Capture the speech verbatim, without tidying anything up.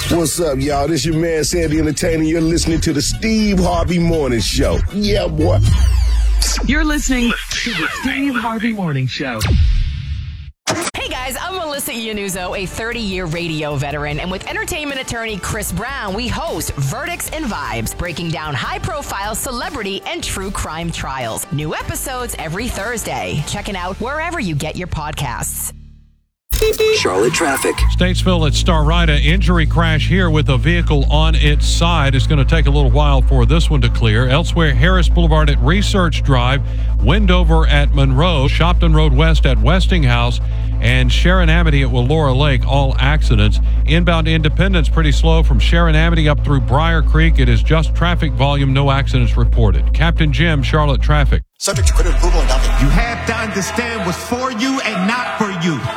What's up, y'all? This your man, Sandy Entertainer. You're listening to the Steve Harvey Morning Show. Yeah, boy. You're listening to the Steve Harvey Morning Show. Hey guys, I'm Melissa Iannuzzo, a thirty-year radio veteran, and with entertainment attorney Chris Brown, we host Verdicts and Vibes, breaking down high-profile celebrity and true crime trials. New episodes every Thursday. Check it out wherever you get your podcasts. Charlotte traffic. Statesville at Starrida, injury crash here with a vehicle on its side. It's going to take a little while for this one to clear. Elsewhere, Harris Boulevard at Research Drive, Wendover at Monroe, Shopton Road West at Westinghouse, and Sharon Amity at Wallora Lake, all accidents. Inbound Independence pretty slow from Sharon Amity up through Briar Creek. It is just traffic volume, no accidents reported. Captain Jim, Charlotte traffic. Subject to credit approval and document. You have to understand what's for you and not for you.